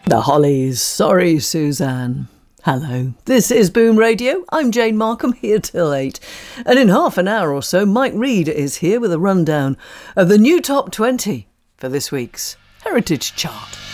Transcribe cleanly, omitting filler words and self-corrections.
The Hollies, Sorry Suzanne. Hello, this is Boom Radio. I'm Jane Markham, here till 8. And in half an hour or so, Mike Reed is here with a rundown of the new top 20 for this week's Heritage Chart.